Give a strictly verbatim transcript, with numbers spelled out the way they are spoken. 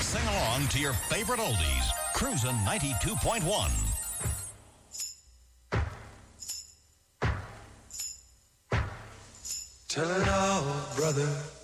Sing along to your favorite oldies. Cruisin' ninety-two point one. Tell it all, brother.